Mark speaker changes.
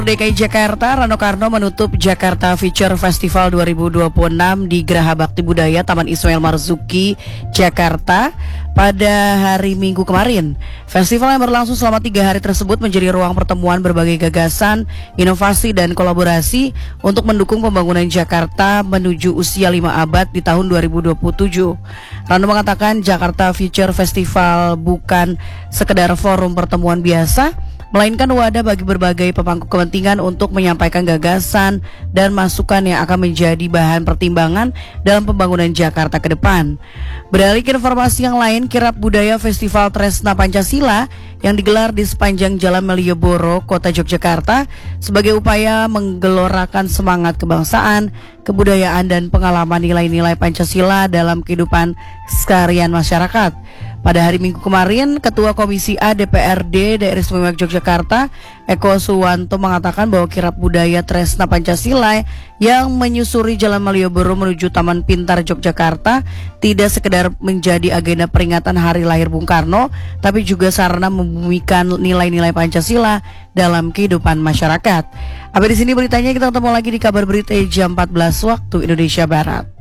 Speaker 1: DKI Jakarta, Rano Karno menutup Jakarta Future Festival 2026 di Geraha Bakti Budaya Taman Ismail Marzuki, Jakarta pada hari Minggu kemarin. Festival yang berlangsung selama 3 hari tersebut menjadi ruang pertemuan berbagai gagasan, inovasi dan kolaborasi untuk mendukung pembangunan Jakarta menuju usia 5 abad di tahun 2027. Rano mengatakan Jakarta Future Festival bukan sekedar forum pertemuan biasa, melainkan wadah bagi berbagai pemangku kepentingan untuk menyampaikan gagasan dan masukan yang akan menjadi bahan pertimbangan dalam pembangunan Jakarta ke depan. Beralih ke informasi yang lain, kirap budaya Festival Tresna Pancasila yang digelar di sepanjang Jalan Malioboro, Kota Yogyakarta sebagai upaya menggelorakan semangat kebangsaan, kebudayaan dan pengalaman nilai-nilai Pancasila dalam kehidupan keseharian masyarakat. Pada hari Minggu kemarin, Ketua Komisi A DPRD Daerah Istimewa Yogyakarta, Eko Suwanto, mengatakan bahwa kirap budaya Tresna Pancasila yang menyusuri Jalan Malioboro menuju Taman Pintar Yogyakarta tidak sekedar menjadi agenda peringatan hari lahir Bung Karno, tapi juga sarana membumikan nilai-nilai Pancasila dalam kehidupan masyarakat. Sampai di sini beritanya, kita ketemu lagi di kabar berita jam 14 waktu Indonesia Barat.